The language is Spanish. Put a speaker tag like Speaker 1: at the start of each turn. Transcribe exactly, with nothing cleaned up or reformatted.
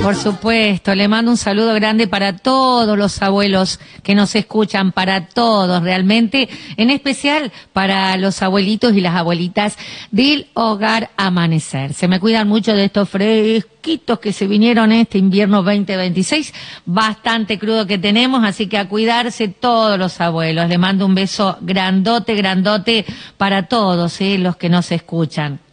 Speaker 1: Por supuesto, le mando un saludo grande para todos los abuelos que nos escuchan, para todos realmente, en especial para los abuelitos y las abuelitas del Hogar Amanecer. Se me cuidan mucho de estos fresquitos que se vinieron este invierno veinte veintiséis, bastante crudo que tenemos, así que a cuidarse todos los abuelos. Le mando un beso grandote, grandote para todos, ¿eh? Los que nos escuchan.